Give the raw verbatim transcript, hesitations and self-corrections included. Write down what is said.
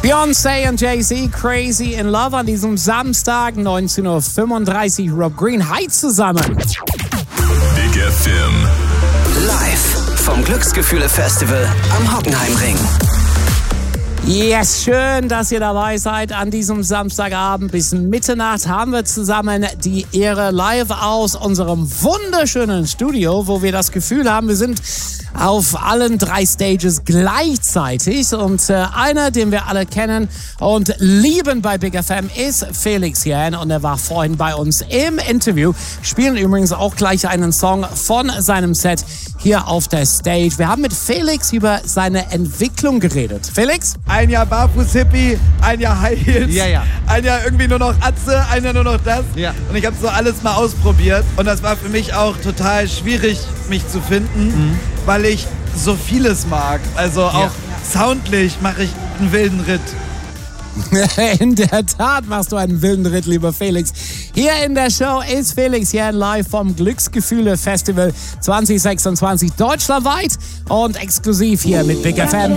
Beyoncé und Jay-Z, Crazy in Love an diesem Samstag, neunzehn Uhr fünfunddreißig. Rob Green, hi zusammen. Big F M. Live vom Glücksgefühle-Festival am Hockenheimring. Yes, schön, dass ihr dabei seid an diesem Samstagabend. Bis Mitternacht haben wir zusammen die Ehre live aus unserem wunderschönen Studio, wo wir das Gefühl haben, wir sind auf allen drei Stages gleichzeitig. Und äh, einer, den wir alle kennen und lieben bei Big F M, ist Felix Jähn. Und er war vorhin bei uns im Interview. Spielen übrigens auch gleich einen Song von seinem Set hier auf der Stage. Wir haben mit Felix über seine Entwicklung geredet. Felix? Ein Jahr Barfuß-Hippie, ein Jahr High Heels, Ja, ja. ein Jahr irgendwie nur noch Atze, ein Jahr nur noch das. Ja. Und ich habe so alles mal ausprobiert. Und das war für mich auch total schwierig, mich zu finden, mhm. weil ich so vieles mag. Also auch Ja. soundlich mache ich einen wilden Ritt. In der Tat machst du einen wilden Ritt, lieber Felix. Hier in der Show ist Felix Jähn live vom Glücksgefühle Festival zwanzig sechsundzwanzig deutschlandweit und exklusiv hier mit Big F M.